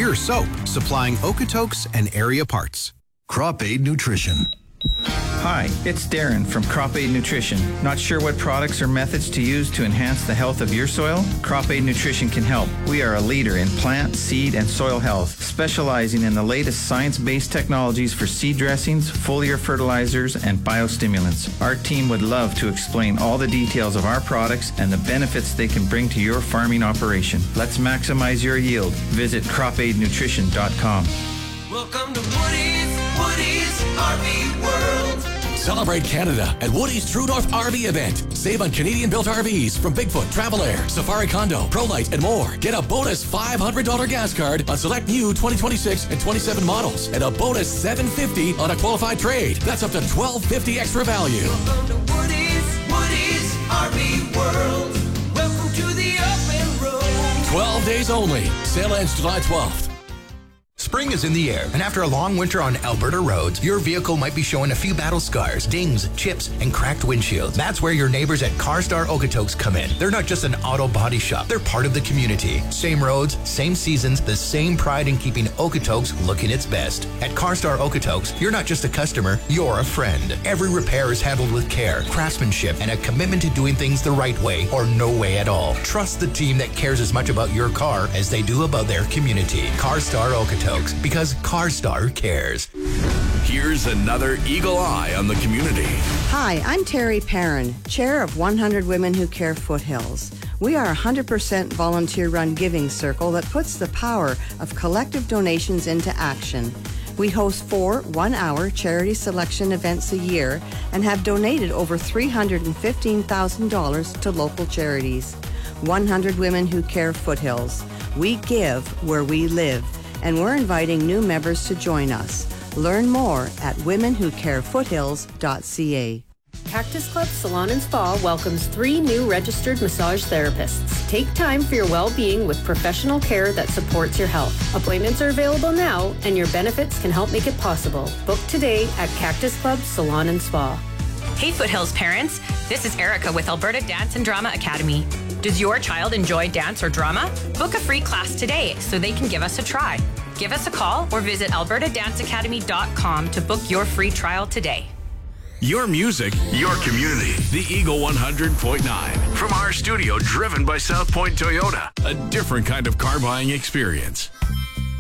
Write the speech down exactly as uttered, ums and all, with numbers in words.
Pure Soap, supplying Okotoks and area parts. Crop Aid Nutrition. Hi, it's Darren from Crop Aid Nutrition. Not sure what products or methods to use to enhance the health of your soil? Crop Aid Nutrition can help. We are a leader in plant, seed, and soil health, specializing in the latest science-based technologies for seed dressings, foliar fertilizers, and biostimulants. Our team would love to explain all the details of our products and the benefits they can bring to your farming operation. Let's maximize your yield. Visit crop aid nutrition dot com. Welcome to Woody's, Woody's R V World. Celebrate Canada at Woody's True North R V event. Save on Canadian-built R Vs from Bigfoot, Travel Air, Safari Condo, ProLite, and more. Get a bonus five hundred dollars gas card on select new twenty twenty-six and twenty-seven models, and a bonus seven hundred fifty dollars on a qualified trade. That's up to twelve fifty dollars extra value. Welcome to Woody's, Woody's R V World. Welcome to the open road. twelve days only. Sale ends July twelfth. Spring is in the air, and after a long winter on Alberta roads, your vehicle might be showing a few battle scars, dings, chips, and cracked windshields. That's where your neighbors at CarStar Okotoks come in. They're not just an auto body shop, they're part of the community. Same roads, same seasons, the same pride in keeping Okotoks looking its best. At CarStar Okotoks, you're not just a customer, you're a friend. Every repair is handled with care, craftsmanship, and a commitment to doing things the right way or no way at all. Trust the team that cares as much about your car as they do about their community. CarStar Okotoks. Because CarStar cares. Here's another Eagle Eye on the community. Hi, I'm Terry Perrin, chair of one hundred Women Who Care Foothills. We are a one hundred percent volunteer-run giving circle that puts the power of collective donations into action. We host four one-hour charity selection events a year and have donated over three hundred fifteen thousand dollars to local charities. one hundred Women Who Care Foothills. We give where we live. And we're inviting new members to join us. Learn more at women who care foothills dot c a. Cactus Club Salon and Spa welcomes three new registered massage therapists. Take time for your well-being with professional care that supports your health. Appointments are available now, and your benefits can help make it possible. Book today at Cactus Club Salon and Spa. Hey Foothills parents, this is Erica with Alberta Dance and Drama Academy. Does your child enjoy dance or drama? Book a free class today so they can give us a try. Give us a call or visit alberta dance academy dot com to book your free trial today. Your music, your community. The Eagle one hundred point nine. From our studio, driven by South Point Toyota. A different kind of car buying experience.